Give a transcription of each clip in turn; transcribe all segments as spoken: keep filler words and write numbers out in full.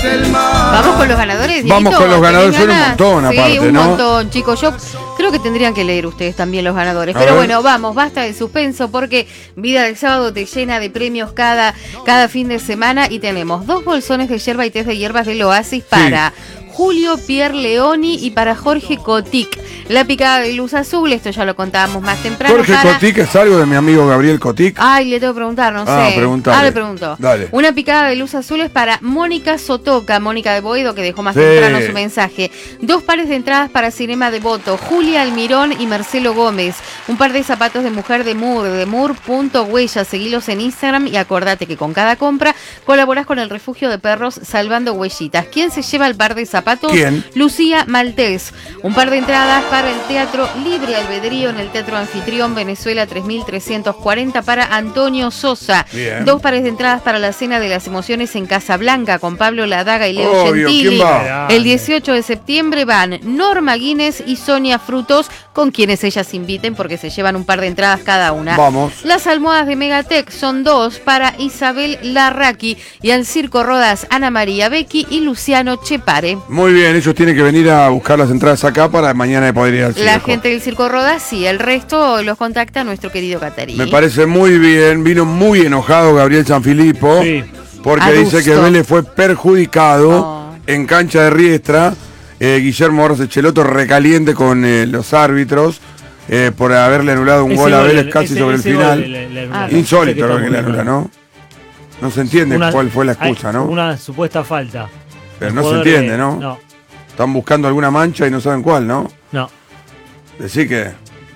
el mar. Vamos con los ganadores. Vamos Dieguito, con los ganadores, ¿tenés son un ganas? montón aparte, Sí, un ¿no? montón, chicos. Yo creo que tendrían que leer ustedes también los ganadores. A Pero ver. bueno, vamos, basta de suspenso porque Vida del Sábado te llena de premios cada, cada fin de semana y tenemos dos bolsones de yerba y test de hierbas del Oasis para Julio Pierre Leoni y para Jorge Cotic. La picada de luz azul, esto ya lo contábamos más temprano. Jorge para... Cotic es algo de mi amigo Gabriel Cotic. Ay, le tengo que preguntar, no Ah, sé. preguntale. Ah, le pregunto. Dale. Una picada de luz azul es para Mónica Sotoca, Mónica de Boedo, que dejó más Sí. temprano su mensaje. Dos pares de entradas para Cinema Devoto, Julia Almirón y Marcelo Gómez. Un par de zapatos de mujer de Moore, de Moore.huella. Seguilos en Instagram y acordate que con cada compra colaborás con el refugio de perros Salvando Huellitas. ¿Quién se lleva el par de zapatos? ¿Quién? Lucía Maltés. Un par de entradas para el Teatro Libre Albedrío en el Teatro Anfitrión Venezuela tres mil trescientos cuarenta para Antonio Sosa. Bien. Dos pares de entradas para la Cena de las Emociones en Casablanca con Pablo Ladaga y Leo Obvio, Gentili. ¿quién va? El dieciocho de septiembre van Norma Guinness y Sonia Frutos, con quienes ellas inviten porque se llevan un par de entradas cada una. Vamos. Las almohadas de Megatech son dos para Isabel Larraqui y al Circo Rodas Ana María Becchi y Luciano Chepare. Muy bien, ellos tienen que venir a buscar las entradas acá para mañana poder ir al circo. La gente del Circo Rodas, sí, el resto los contacta nuestro querido Catarí. Me parece muy bien, vino muy enojado Gabriel Sanfilippo, Sí. porque Adusto. dice que Vélez fue perjudicado Oh. en cancha de Riestra. Eh, Guillermo Borges Echeloto recaliente con eh, los árbitros eh, por haberle anulado un Ese gol a gol, Vélez casi ese- sobre ese el gol final. le- le- le Ah, anularon. Insólito Sé lo está que muy le anula, mal. ¿no? No se entiende Una- cuál fue la excusa, hay ¿no? Una supuesta falta. Pero El no se jugador entiende, de- ¿no? No, Están buscando alguna mancha y no saben cuál, ¿no? no. Decir que,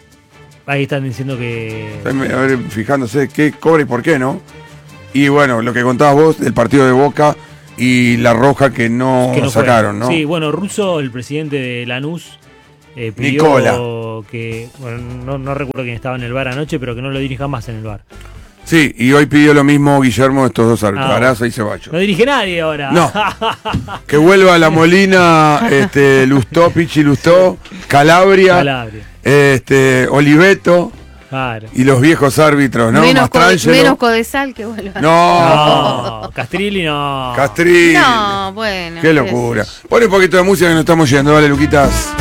Ahí están diciendo que... a ver, fijándose qué cobra y por qué, ¿no? Y bueno, lo que contabas vos del partido de Boca y la roja que no, que no fue. sacaron, ¿no? Sí, bueno, Russo, el presidente de Lanús, eh, pidió Nicola. que, bueno, no, no recuerdo quién estaba en el bar anoche, pero que no lo dirija más en el bar. Sí, y hoy pidió lo mismo Guillermo, estos dos árbitros, Ah, Araza y Ceballos. No dirige nadie ahora. No. Que vuelva a La Molina, este, Lustó, Pichi Lustó, Calabria, Calabria. este, Oliveto Claro. y los viejos árbitros, ¿no? menos, code, Mastrangelo. menos Codesal que vuelva. No, No, Castrilli no. Castrilli. No, bueno. Qué locura. Pon un poquito de música que nos estamos yendo, dale, Luquitas.